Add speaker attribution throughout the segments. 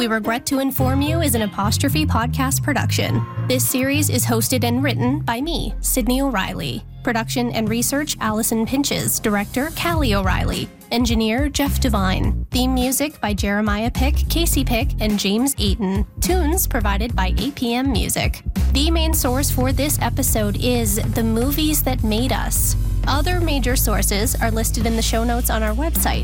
Speaker 1: We Regret to Inform You is an Apostrophe podcast production. This series is hosted and written by me, Sydney O'Reilly. Production and research, Allison Pinches. Director, Callie O'Reilly. Engineer, Jeff Devine. Theme music by Jeremiah Pick, Casey Pick, and James Eaton. Tunes provided by APM Music. The main source for this episode is The Movies That Made Us. Other major sources are listed in the show notes on our website,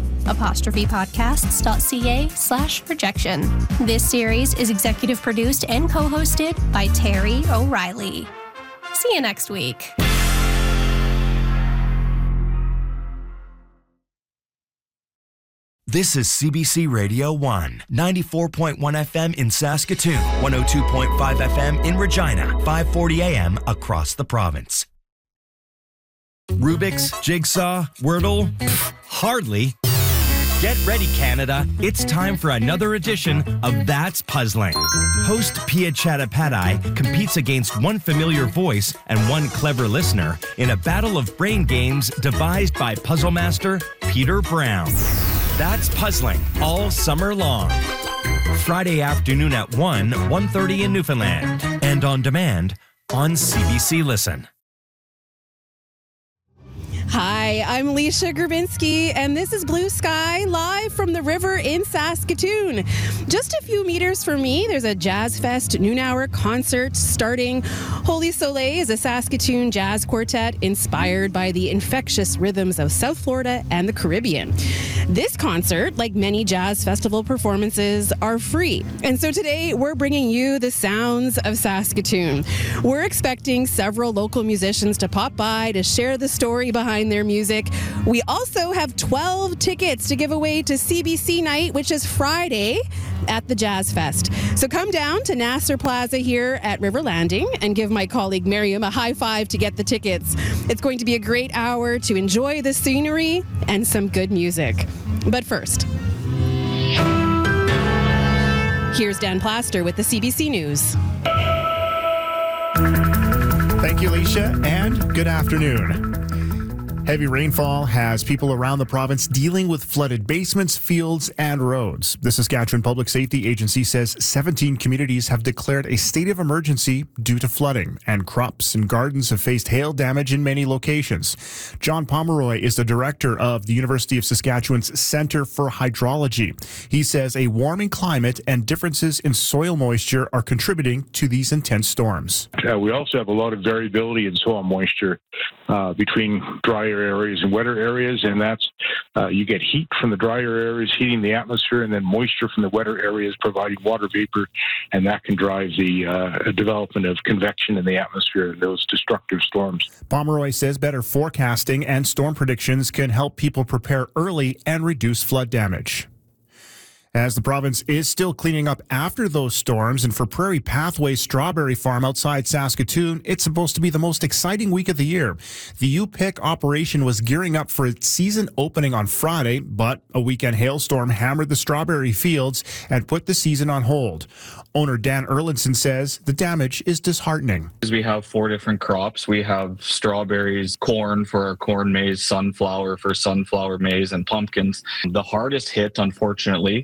Speaker 1: apostrophepodcasts.ca/rejection. This series is executive produced and co-hosted by Terry O'Reilly. See you next week.
Speaker 2: This is CBC Radio 1, 94.1 FM in Saskatoon, 102.5 FM in Regina, 540 AM across the province. Rubik's, Jigsaw, Wordle? Hardly. Get ready, Canada. It's time for another edition of That's Puzzling. Host Pia Chattopadhyay competes against one familiar voice and one clever listener in a battle of brain games devised by puzzle master Peter Brown. That's Puzzling all summer long. Friday afternoon at 1:30 in Newfoundland. And on demand on CBC Listen.
Speaker 3: Hi, I'm Alicia Grabinski, and this is Blue Sky, live from the river in Saskatoon. Just a few meters from me, there's a Jazz Fest noon-hour concert starting. Holy Soleil is a Saskatoon jazz quartet inspired by the infectious rhythms of South Florida and the Caribbean. This concert, like many jazz festival performances, are free. And so today, we're bringing you the sounds of Saskatoon. We're expecting several local musicians to pop by to share the story behind their music. We also have 12 tickets to give away to CBC Night, which is Friday at the Jazz Fest. So come down to Nasser Plaza here at River Landing and give my colleague Miriam a high five to get the tickets. It's going to be a great hour to enjoy the scenery and some good music. But first, here's Dan Plaster with the CBC News.
Speaker 4: Thank you, Alicia, and good afternoon. Heavy rainfall has people around the province dealing with flooded basements, fields, and roads. The Saskatchewan Public Safety Agency says 17 communities have declared a state of emergency due to flooding, and crops and gardens have faced hail damage in many locations. John Pomeroy is the director of the University of Saskatchewan's Centre for Hydrology. He says a warming climate and differences in soil moisture are contributing to these intense storms.
Speaker 5: We also have a lot of variability in soil moisture between drier areas and wetter areas, and that's you get heat from the drier areas heating the atmosphere, and then moisture from the wetter areas providing water vapor, and that can drive the development of convection in the atmosphere and those destructive storms.
Speaker 4: Pomeroy says better forecasting and storm predictions can help people prepare early and reduce flood damage. As the province is still cleaning up after those storms, and for Prairie Pathway Strawberry Farm outside Saskatoon, it's supposed to be the most exciting week of the year. The U-Pick operation was gearing up for its season opening on Friday, but a weekend hailstorm hammered the strawberry fields and put the season on hold. Owner Dan Erlinson says the damage is disheartening.
Speaker 6: We have 4 different crops. We have strawberries, corn for our corn maize, sunflower for sunflower maize, and pumpkins. The hardest hit, unfortunately,